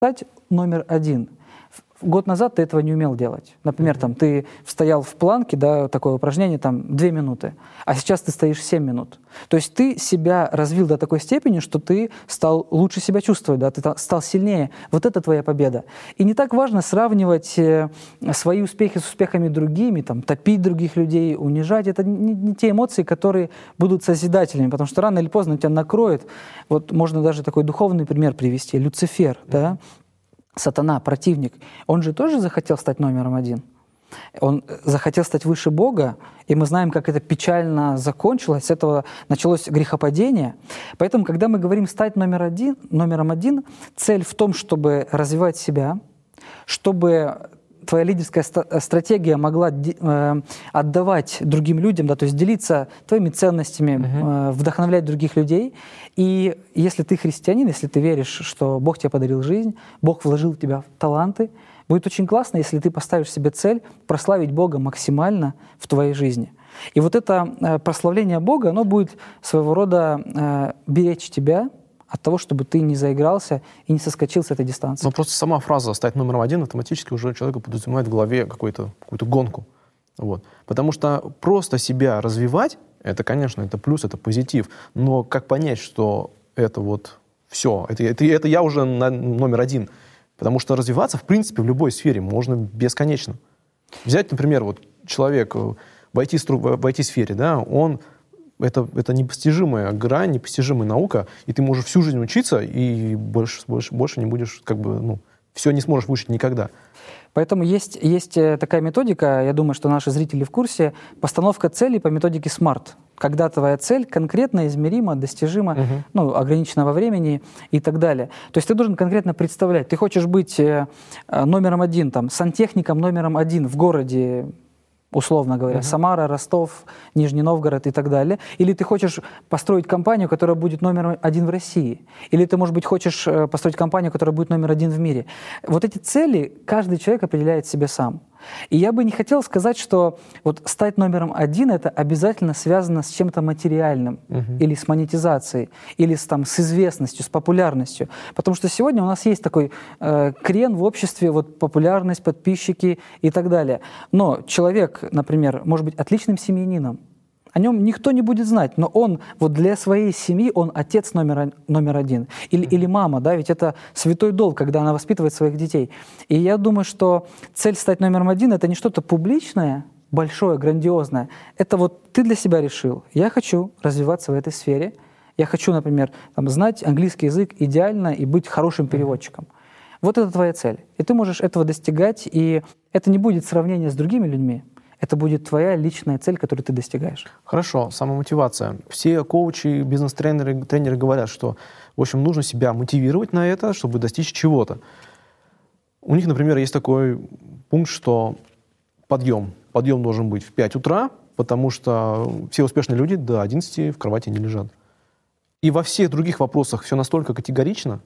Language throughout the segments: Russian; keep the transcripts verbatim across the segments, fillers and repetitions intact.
стать номер один. Год назад ты этого не умел делать. Например, там, ты стоял в планке, да, такое упражнение, там, две минуты, а сейчас ты стоишь семь минут. То есть ты себя развил до такой степени, что ты стал лучше себя чувствовать, да, ты стал сильнее. Вот это твоя победа. И не так важно сравнивать свои успехи с успехами другими, там, топить других людей, унижать. Это не, не те эмоции, которые будут созидательными, потому что рано или поздно тебя накроет. Вот можно даже такой духовный пример привести. Люцифер, да, Сатана, противник, он же тоже захотел стать номером один. Он захотел стать выше Бога, и мы знаем, как это печально закончилось. С этого началось грехопадение. Поэтому, когда мы говорим «стать номер один», номером один, цель в том, чтобы развивать себя, чтобы твоя лидерская стратегия могла э, отдавать другим людям, да, то есть делиться твоими ценностями, uh-huh. э, вдохновлять других людей. И если ты христианин, если ты веришь, что Бог тебе подарил жизнь, Бог вложил в тебя таланты, будет очень классно, если ты поставишь себе цель прославить Бога максимально в твоей жизни. И вот это э, прославление Бога, оно будет своего рода э, беречь тебя от того, чтобы ты не заигрался и не соскочил с этой дистанции. Но просто сама фраза «стать номером один» автоматически уже человека подразумевает в голове какую-то, какую-то гонку. Вот. Потому что просто себя развивать, это, конечно, это плюс, это позитив. Но как понять, что это вот все, это, это, это я уже на номер один? Потому что развиваться, в принципе, в любой сфере можно бесконечно. Взять, например, вот человек в ай ти-сфере, да, он... Это, это непостижимая грань, непостижимая наука, и ты можешь всю жизнь учиться, и больше, больше, больше не будешь, как бы, ну, все не сможешь выучить никогда. Поэтому есть, есть такая методика, я думаю, что наши зрители в курсе, постановка целей по методике смарт. Когда твоя цель конкретно измерима, достижима, uh-huh. ну, ограничена во времени и так далее. То есть ты должен конкретно представлять, ты хочешь быть номером один, там, сантехником номером один в городе, условно говоря, uh-huh. Самара, Ростов, Нижний Новгород и так далее. Или ты хочешь построить компанию, которая будет номер один в России. Или ты, может быть, хочешь построить компанию, которая будет номер один в мире. Вот эти цели каждый человек определяет себе сам. И я бы не хотел сказать, что вот стать номером один — это обязательно связано с чем-то материальным, uh-huh. или с монетизацией, или с, там, с известностью, с популярностью. Потому что сегодня у нас есть такой э, крен в обществе, вот, популярность, подписчики и так далее. Но человек, например, может быть отличным семьянином, о нем никто не будет знать, но он вот для своей семьи, он отец номер, номер один. Или, или мама, да, ведь это святой долг, когда она воспитывает своих детей. И я думаю, что цель стать номером один — это не что-то публичное, большое, грандиозное. Это вот ты для себя решил. Я хочу развиваться в этой сфере. Я хочу, например, там, знать английский язык идеально и быть хорошим переводчиком. Вот это твоя цель. И ты можешь этого достигать, и это не будет сравнение с другими людьми. Это будет твоя личная цель, которую ты достигаешь. Хорошо, самомотивация. Все коучи, бизнес-тренеры тренеры говорят, что, в общем, нужно себя мотивировать на это, чтобы достичь чего-то. У них, например, есть такой пункт, что подъем. Подъем должен быть в пять утра, потому что все успешные люди до одиннадцати в кровати не лежат. И во всех других вопросах все настолько категорично.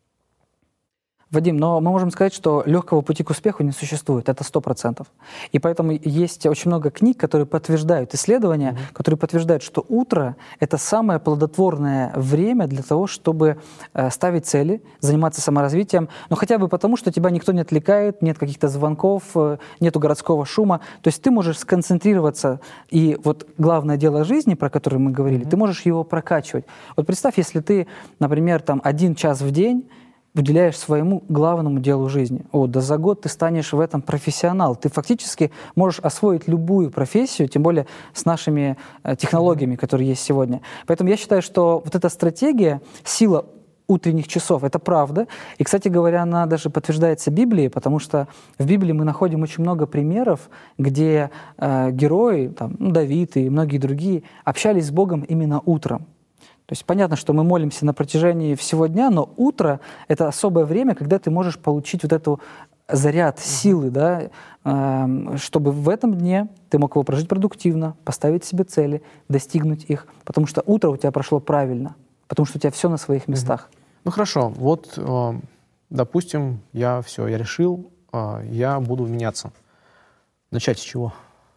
Вадим, но мы можем сказать, что легкого пути к успеху не существует, это сто процентов. И поэтому есть очень много книг, которые подтверждают, исследования, mm-hmm. которые подтверждают, что утро — это самое плодотворное время для того, чтобы э, ставить цели, заниматься саморазвитием, но хотя бы потому, что тебя никто не отвлекает, нет каких-то звонков, э, нету городского шума. То есть ты можешь сконцентрироваться, и вот главное дело жизни, про которое мы говорили, mm-hmm. ты можешь его прокачивать. Вот представь, если ты, например, там, один час в день уделяешь своему главному делу жизни. О, да за год ты станешь в этом профессионал. Ты фактически можешь освоить любую профессию, тем более с нашими э, технологиями, которые есть сегодня. Поэтому я считаю, что вот эта стратегия, сила утренних часов, это правда. И, кстати говоря, она даже подтверждается Библией, потому что в Библии мы находим очень много примеров, где э, герои, там, ну, Давид и многие другие, общались с Богом именно утром. То есть понятно, что мы молимся на протяжении всего дня, но утро — это особое время, когда ты можешь получить вот эту заряд силы, да, чтобы в этом дне ты мог его прожить продуктивно, поставить себе цели, достигнуть их, потому что утро у тебя прошло правильно, потому что у тебя все на своих местах. Ну хорошо, вот, допустим, я все, я решил, я буду меняться. Начать с чего?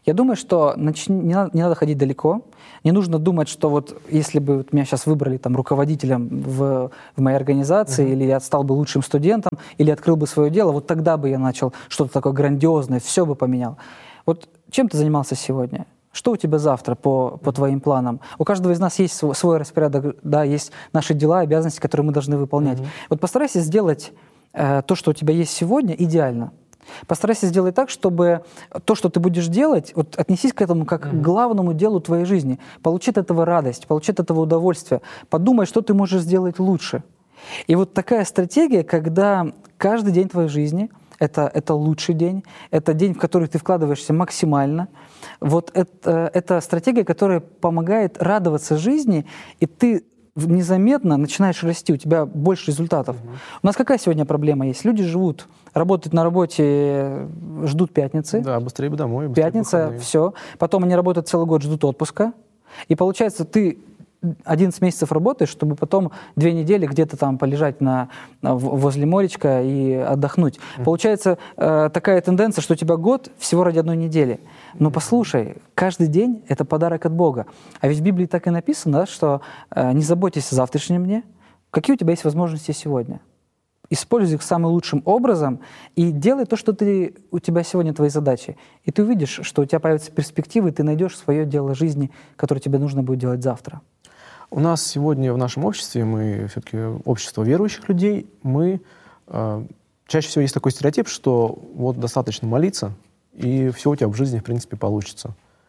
Я думаю, что нач... не, надо, не надо ходить далеко. Не нужно думать, что вот если бы вот меня сейчас выбрали там, руководителем в, в моей организации, uh-huh. или я стал бы лучшим студентом, или открыл бы свое дело, вот тогда бы я начал что-то такое грандиозное, все бы поменял. Вот чем ты занимался сегодня? Что у тебя завтра по, по твоим планам? У каждого из нас есть свой, свой распорядок, да, есть наши дела, обязанности, которые мы должны выполнять. Uh-huh. Вот постарайся сделать э, то, что у тебя есть сегодня, идеально. Постарайся сделать так, чтобы то, что ты будешь делать, вот отнесись к этому как mm-hmm. к главному делу твоей жизни. Получи от этого радость, получи от этого удовольствие. Подумай, что ты можешь сделать лучше. И вот такая стратегия, когда каждый день твоей жизни это, это лучший день, это день, в который ты вкладываешься максимально. Вот это, это стратегия, которая помогает радоваться жизни, и ты незаметно начинаешь расти, у тебя больше результатов. Mm-hmm. У нас какая сегодня проблема есть? Люди живут, работают на работе, ждут пятницы. Да, быстрее бы домой. Быстрее Пятница, все. Потом они работают целый год, ждут отпуска. И получается, ты одиннадцать месяцев работаешь, чтобы потом две недели где-то там полежать на, возле моречка и отдохнуть. Mm-hmm. Получается э, такая тенденция, что у тебя год всего ради одной недели. Но mm-hmm. послушай, каждый день — это подарок от Бога. А ведь в Библии так и написано, да, что э, не заботьтесь о завтрашнем дне. Какие у тебя есть возможности сегодня? Используй их самым лучшим образом и делай то, что ты, у тебя сегодня твои задачи. И ты увидишь, что у тебя появятся перспективы, и ты найдешь свое дело жизни, которое тебе нужно будет делать завтра. У нас сегодня в нашем обществе, мы все-таки общество верующих людей, мы э, чаще всего есть такой стереотип, что вот достаточно молиться, и все у тебя в жизни, в принципе, получится.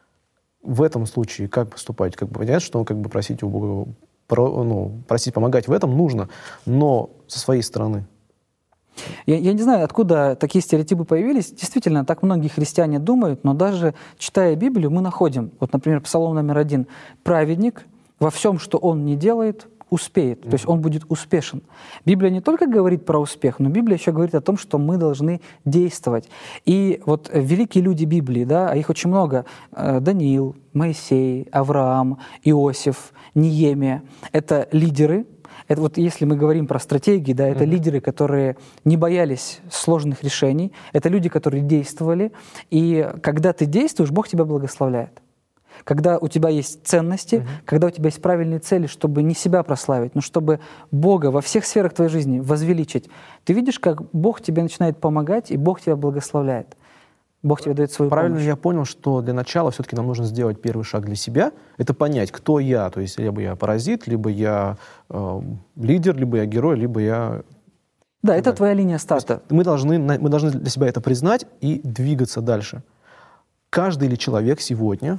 В этом случае как поступать? Как бы понять, что как бы просить у Бога, про, ну, просить помогать в этом нужно, но со своей стороны. Я, я не знаю, откуда такие стереотипы появились. Действительно, так многие христиане думают, но даже читая Библию, мы находим, вот, например, Псалом номер один, «Праведник во всем, что он не делает, успеет». Mm-hmm. То есть он будет успешен. Библия не только говорит про успех, но Библия еще говорит о том, что мы должны действовать. И вот великие люди Библии, да, а их очень много, Даниил, Моисей, Авраам, Иосиф, Неемия, это лидеры. Это вот если мы говорим про стратегии, да, это mm-hmm. лидеры, которые не боялись сложных решений, это люди, которые действовали. И когда ты действуешь, Бог тебя благословляет. Когда у тебя есть ценности, uh-huh. когда у тебя есть правильные цели, чтобы не себя прославить, но чтобы Бога во всех сферах твоей жизни возвеличить, ты видишь, как Бог тебе начинает помогать, и Бог тебя благословляет. Бог тебе дает свою Правильно помощь. Я понял, что для начала все-таки нам нужно сделать первый шаг для себя. Это понять, кто я. То есть либо я паразит, либо я э, лидер, либо я герой, либо я... Да, это твоя линия старта. Мы должны, мы должны для себя это признать и двигаться дальше. Каждый ли человек сегодня,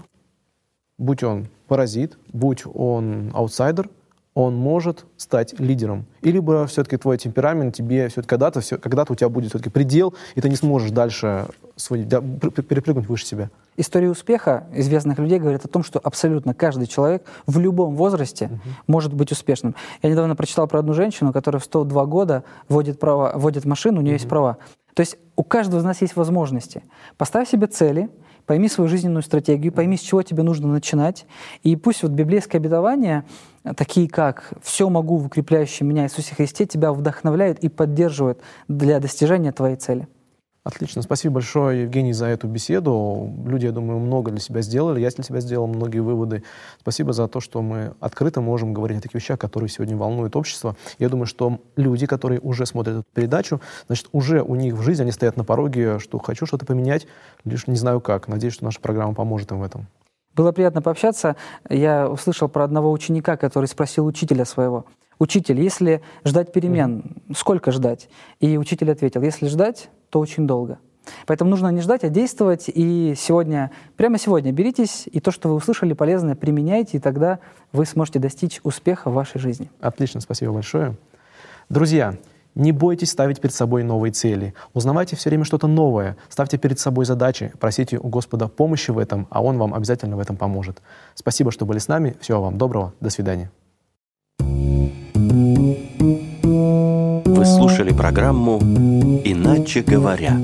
будь он паразит, будь он аутсайдер, он может стать лидером. И либо все-таки твой темперамент тебе все-таки когда-то, все, когда-то у тебя будет все-таки предел, и ты не сможешь дальше свой, да, перепрыгнуть выше себя. История успеха известных людей говорит о том, что абсолютно каждый человек в любом возрасте uh-huh. может быть успешным. Я недавно прочитал про одну женщину, которая в сто два года водит, права, водит машину, у нее uh-huh. есть права. То есть у каждого из нас есть возможности. Поставь себе цели, пойми свою жизненную стратегию, пойми, с чего тебе нужно начинать. И пусть вот библейское обетование, такие как «все могу в укрепляющем меня Иисусе Христе», тебя вдохновляют и поддерживают для достижения твоей цели. Отлично. Спасибо большое, Евгений, за эту беседу. Люди, я думаю, много для себя сделали. Я для себя сделал многие выводы. Спасибо за то, что мы открыто можем говорить о таких вещах, которые сегодня волнуют общество. Я думаю, что люди, которые уже смотрят эту передачу, значит, уже у них в жизни, они стоят на пороге, что хочу что-то поменять, лишь не знаю как. Надеюсь, что наша программа поможет им в этом. Было приятно пообщаться. Я услышал про одного ученика, который спросил учителя своего: «Учитель, если ждать перемен, mm-hmm. сколько ждать?» И учитель ответил: «Если ждать, то очень долго». Поэтому нужно не ждать, а действовать. И сегодня, прямо сегодня беритесь, и то, что вы услышали полезное, применяйте, и тогда вы сможете достичь успеха в вашей жизни. Отлично, спасибо большое. Друзья, не бойтесь ставить перед собой новые цели. Узнавайте все время что-то новое. Ставьте перед собой задачи. Просите у Господа помощи в этом, а Он вам обязательно в этом поможет. Спасибо, что были с нами. Всего вам доброго. До свидания. Вы слушали программу «Иначе говоря».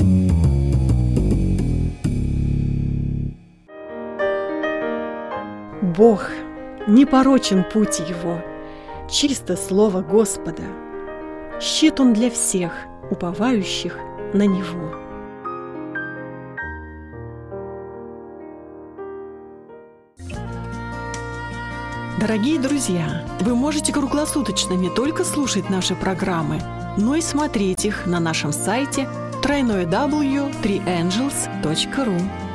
Бог, непорочен путь Его, чисто слово Господа. Щит Он для всех, уповающих на Него. Дорогие друзья, вы можете круглосуточно не только слушать наши программы, но и смотреть их на нашем сайте дабл ю дабл ю дабл ю точка три энджелс точка ру.